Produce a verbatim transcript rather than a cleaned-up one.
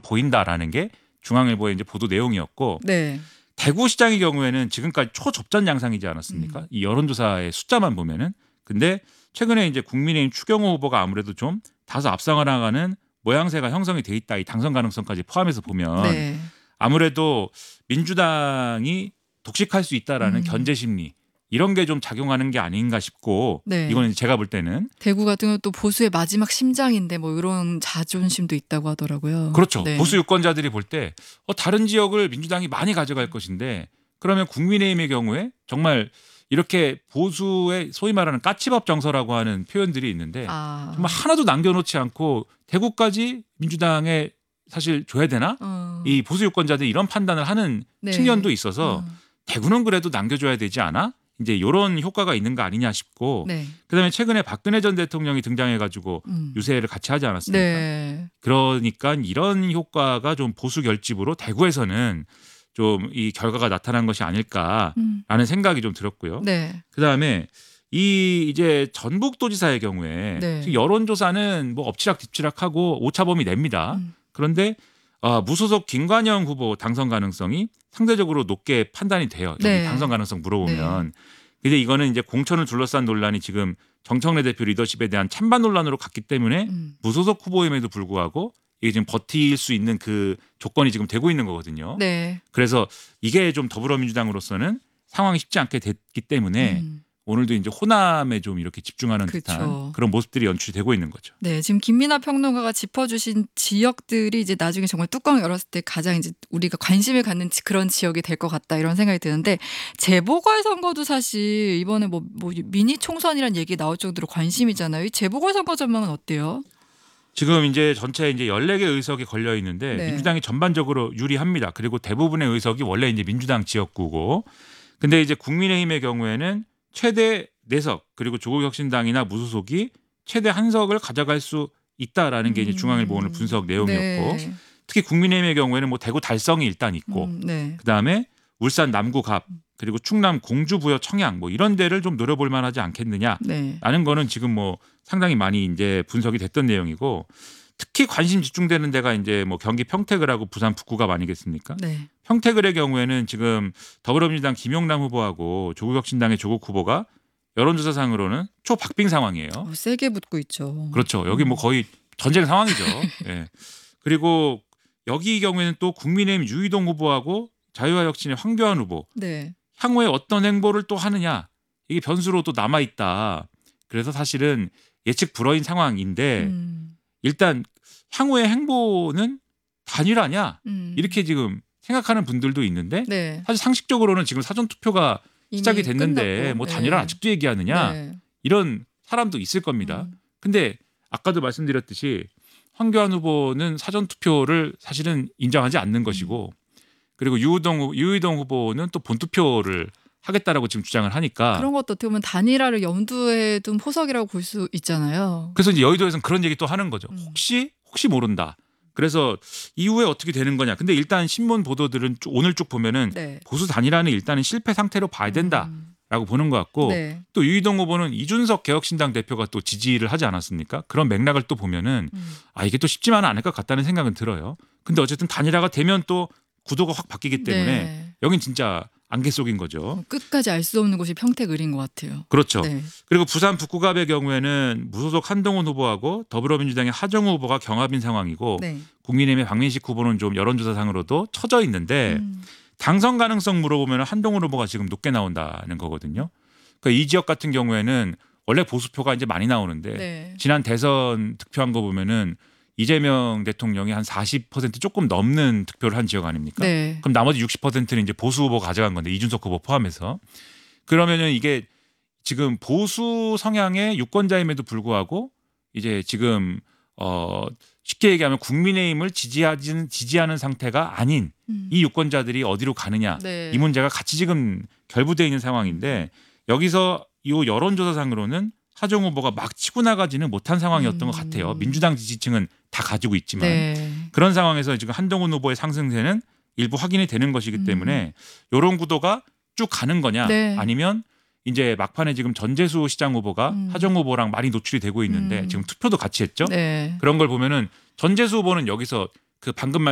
보인다라는 게 중앙일보의 이제 보도 내용이었고 네. 대구시장의 경우에는 지금까지 초접전 양상이지 않았습니까? 음. 이 여론조사의 숫자만 보면은. 근데 최근에 이제 국민의힘 추경호 후보가 아무래도 좀 다소 앞서 나가는 모양새가 형성이 돼 있다. 이 당선 가능성까지 포함해서 보면 네. 아무래도 민주당이 독식할 수 있다라는 음. 견제 심리 이런 게 좀 작용하는 게 아닌가 싶고 네. 이거는 제가 볼 때는 대구 같은 경우는 또 보수의 마지막 심장인데 뭐 이런 자존심도 있다고 하더라고요. 그렇죠. 네. 보수 유권자들이 볼 때 어, 다른 지역을 민주당이 많이 가져갈 것인데 그러면 국민의힘의 경우에 정말 이렇게 보수의 소위 말하는 까치밥 정서라고 하는 표현들이 있는데 아. 정말 하나도 남겨놓지 않고 대구까지 민주당에 사실 줘야 되나? 어. 이 보수 유권자들이 이런 판단을 하는 네. 측면도 있어서 어. 대구는 그래도 남겨줘야 되지 않아? 이제 이런 효과가 있는 거 아니냐 싶고 네. 그다음에 최근에 박근혜 전 대통령이 등장해가지고 음. 유세를 같이 하지 않았습니까? 네. 그러니까 이런 효과가 좀 보수 결집으로 대구에서는 좀 이 결과가 나타난 것이 아닐까라는 음. 생각이 좀 들었고요. 네. 그다음에 이 이제 전북도지사의 경우에 네. 여론조사는 뭐 엎치락 뒤치락하고 오차범위 냅니다. 음. 그런데 어, 무소속 김관영 후보 당선 가능성이 상대적으로 높게 판단이 돼요. 여기 네. 당선 가능성 물어보면. 네. 근데 이거는 이제 공천을 둘러싼 논란이 지금 정청래 대표 리더십에 대한 찬반 논란으로 갔기 때문에 음. 무소속 후보임에도 불구하고 이게 지금 버틸 수 있는 그 조건이 지금 되고 있는 거거든요. 네. 그래서 이게 좀 더불어민주당으로서는 상황이 쉽지 않게 됐기 때문에 음. 오늘도 이제 호남에 좀 이렇게 집중하는 그쵸. 듯한 그런 모습들이 연출이 되고 있는 거죠. 네, 지금 김민하 평론가가 짚어주신 지역들이 이제 나중에 정말 뚜껑 열었을 때 가장 이제 우리가 관심을 갖는 그런 지역이 될 것 같다 이런 생각이 드는데 재보궐선거도 사실 이번에 뭐, 뭐 미니 총선이란 얘기 나올 정도로 관심이잖아요. 이 재보궐선거 전망은 어때요? 지금 이제 전체 이제 열네 개 의석이 걸려 있는데 네. 민주당이 전반적으로 유리합니다. 그리고 대부분의 의석이 원래 이제 민주당 지역구고, 근데 이제 국민의힘의 경우에는 최대 네 석 그리고 조국혁신당이나 무소속이 최대 한 석을 가져갈 수 있다라는 게 이제 중앙일보 오늘 분석 내용이었고, 네. 특히 국민의힘의 경우에는 뭐 대구 달성이 일단 있고, 음, 네. 그 다음에 울산 남구 갑 그리고 충남 공주 부여 청양 뭐 이런 데를 좀 노려볼 만하지 않겠느냐라는 네. 거는 지금 뭐 상당히 많이 이제 분석이 됐던 내용이고, 특히 관심 집중되는 데가 이제 뭐 경기 평택을하고 부산 북구갑 아니겠습니까? 네. 평택을의 경우에는 지금 더불어민주당 김용남 후보하고 조국혁신당의 조국 후보가 여론조사상으로는 초박빙 상황이에요. 어, 세게 붙고 있죠. 그렇죠. 여기 뭐 거의 전쟁 상황이죠. 예. 그리고 여기 경우에는 또 국민의힘 유이동 후보하고 자유화혁신의 황교안 후보, 네. 향후에 어떤 행보를 또 하느냐 이게 변수로 또 남아 있다. 그래서 사실은 예측 불허인 상황인데 음. 일단 향후의 행보는 단일화냐 음. 이렇게 지금 생각하는 분들도 있는데 네. 사실 상식적으로는 지금 사전 투표가 시작이 이미 됐는데 끝났고. 뭐 네. 단일화 아직도 얘기하느냐 네. 이런 사람도 있을 겁니다. 음. 근데 아까도 말씀드렸듯이 황교안 후보는 사전 투표를 사실은 인정하지 않는 것이고, 그리고 유동 유이동 후보는 또 본투표를 하겠다라고 지금 주장을 하니까 그런 것도 어떻게 보면 단일화를 염두에 둔 포석이라고 볼 수 있잖아요. 그래서 이제 여의도에서는 그런 얘기 또 하는 거죠. 음. 혹시 혹시 모른다. 그래서 이후에 어떻게 되는 거냐. 근데 일단 신문 보도들은 쭉 오늘 쭉 보면은 네. 보수 단일화는 일단은 실패 상태로 봐야 된다라고 음. 보는 것 같고, 네. 또 유이동 후보는 이준석 개혁신당 대표가 또 지지를 하지 않았습니까? 그런 맥락을 또 보면은 음. 아 이게 또 쉽지만은 않을 것 같다는 생각은 들어요. 근데 어쨌든 단일화가 되면 또 구도가 확 바뀌기 때문에 네. 여긴 진짜 안개 속인 거죠. 어, 끝까지 알 수 없는 곳이 평택을인 것 같아요. 그렇죠. 네. 그리고 부산 북구갑의 경우에는 무소속 한동훈 후보하고 더불어민주당의 하정우 후보가 경합인 상황이고, 네. 국민의힘의 박민식 후보는 좀 여론조사상으로도 처져 있는데 음. 당선 가능성 물어보면 한동훈 후보가 지금 높게 나온다는 거거든요. 그러니까 이 지역 같은 경우에는 원래 보수표가 이제 많이 나오는데 네. 지난 대선 득표한 거 보면은 이재명 대통령이 한 사십 퍼센트 조금 넘는 득표를 한 지역 아닙니까? 네. 그럼 나머지 육십 퍼센트는 이제 보수 후보가 가져간 건데 이준석 후보 포함해서, 그러면은 이게 지금 보수 성향의 유권자임에도 불구하고 이제 지금 어 쉽게 얘기하면 국민의힘을 지지하는 지지하는 상태가 아닌 음. 이 유권자들이 어디로 가느냐 네. 이 문제가 같이 지금 결부되어 있는 상황인데, 여기서 이 여론조사상으로는 하정 후보가 막 치고 나가지는 못한 상황이었던 음. 것 같아요. 민주당 지지층은 다 가지고 있지만 네. 그런 상황에서 지금 한동훈 후보의 상승세는 일부 확인이 되는 것이기 음. 때문에 이런 구도가 쭉 가는 거냐, 네. 아니면 이제 막판에 지금 전재수 시장 후보가 음. 하정 후보랑 많이 노출이 되고 있는데 음. 지금 투표도 같이 했죠. 네. 그런 걸 보면은 전재수 후보는 여기서 그 방금